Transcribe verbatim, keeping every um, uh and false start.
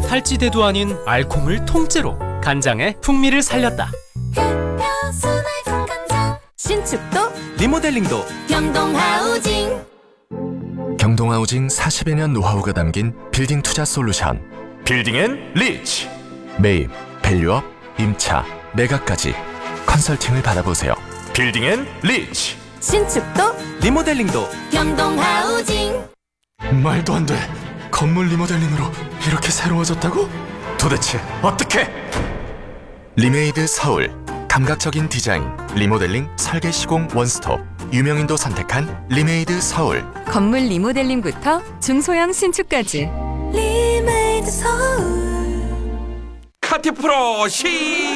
탈지대도 아닌 알콩을 통째로 간장의 풍미를 살렸다. 신축도 리모델링도 경동하우징. 경동하우징 사십여 년 노하우가 담긴 빌딩 투자 솔루션. 빌딩 앤 리치. 매입, 밸류업, 임차, 매각까지 컨설팅을 받아보세요. 빌딩 앤 리치. 신축도 리모델링도 경동하우징. 말도 안 돼. 건물 리모델링으로 이렇게 새로워졌다고? 도대체 어떻게? 리메이드 서울. 감각적인 디자인, 리모델링, 설계 시공 원스톱. 유명인도 선택한 리메이드 서울. 건물 리모델링부터 중소형 신축까지. 리메이드 서울. 카티프로 시